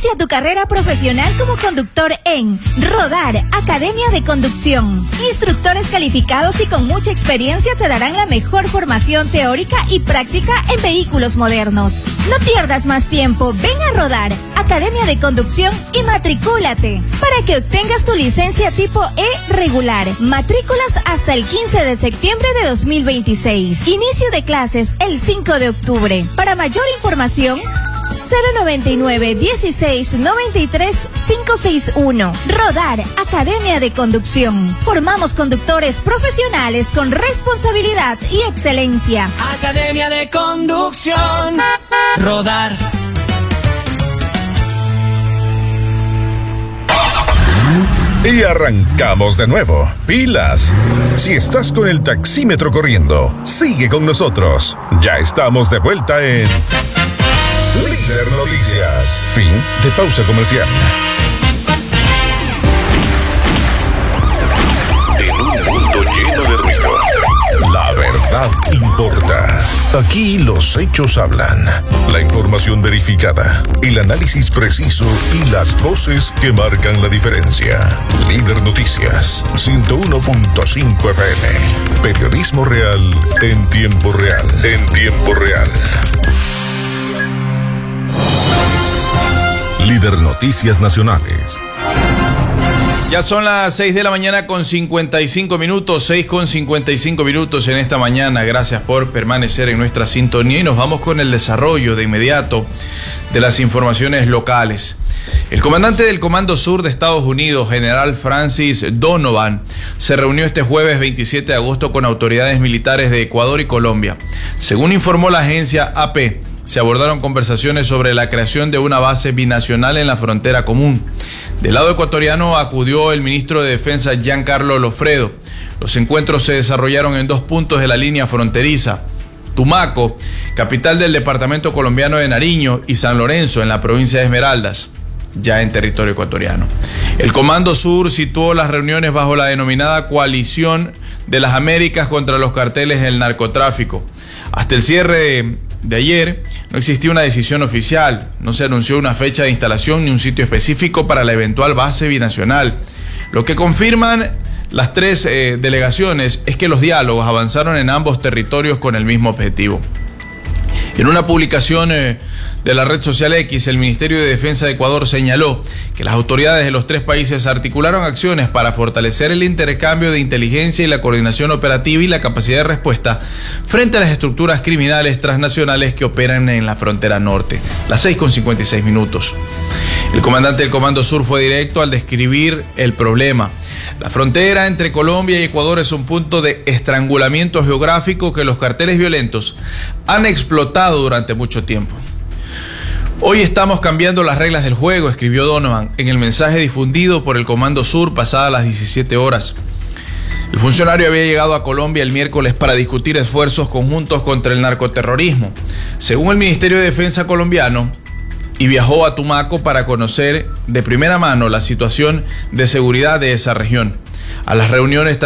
Inicia tu carrera profesional como conductor en Rodar, Academia de Conducción. Instructores calificados y con mucha experiencia te darán la mejor formación teórica y práctica en vehículos modernos. No pierdas más tiempo, ven a Rodar, Academia de Conducción y matricúlate para que obtengas tu licencia tipo E regular. Matrículas hasta el 15 de septiembre de 2026. Inicio de clases el 5 de octubre. Para mayor información, 099 16 93 561. Rodar, Academia de Conducción. Formamos conductores profesionales con responsabilidad y excelencia. Academia de Conducción. Rodar. Y arrancamos de nuevo. ¡Pilas! Si estás con el taxímetro corriendo, sigue con nosotros. Ya estamos de vuelta en Líder Noticias. Fin de pausa comercial. En un mundo lleno de ruido, la verdad importa. Aquí los hechos hablan, la información verificada, el análisis preciso y las voces que marcan la diferencia. Líder Noticias, 101.5 FM. Periodismo real en tiempo real. En tiempo real. Líder Noticias Nacionales. Ya son las 6 de la mañana con 55 minutos, 6 con 55 minutos en esta mañana. Gracias por permanecer en nuestra sintonía y nos vamos con el desarrollo de inmediato de las informaciones locales. El comandante del Comando Sur de Estados Unidos, general Francis Donovan, se reunió este jueves 27 de agosto con autoridades militares de Ecuador y Colombia. Según informó la agencia AP, se abordaron conversaciones sobre la creación de una base binacional en la frontera común. Del lado ecuatoriano acudió el ministro de Defensa Giancarlo Lofredo. Los encuentros se desarrollaron en 2 puntos de la línea fronteriza: Tumaco, capital del departamento colombiano de Nariño, y San Lorenzo, en la provincia de Esmeraldas, ya en territorio ecuatoriano. El Comando Sur situó las reuniones bajo la denominada Coalición de las Américas contra los carteles del narcotráfico. Hasta el cierre de ayer no existía una decisión oficial, no se anunció una fecha de instalación ni un sitio específico para la eventual base binacional. Lo que confirman las 3 delegaciones es que los diálogos avanzaron en ambos territorios con el mismo objetivo. En una publicación de la red social X, el Ministerio de Defensa de Ecuador señaló que las autoridades de los 3 países articularon acciones para fortalecer el intercambio de inteligencia y la coordinación operativa y la capacidad de respuesta frente a las estructuras criminales transnacionales que operan en la frontera norte. Las 6 con 56 minutos. El comandante del Comando Sur fue directo al describir el problema. La frontera entre Colombia y Ecuador es un punto de estrangulamiento geográfico que los carteles violentos han explotado durante mucho tiempo. Hoy estamos cambiando las reglas del juego, escribió Donovan en el mensaje difundido por el Comando Sur pasadas las 17 horas. El funcionario había llegado a Colombia el miércoles para discutir esfuerzos conjuntos contra el narcoterrorismo, según el Ministerio de Defensa colombiano, y viajó a Tumaco para conocer de primera mano la situación de seguridad de esa región. A las reuniones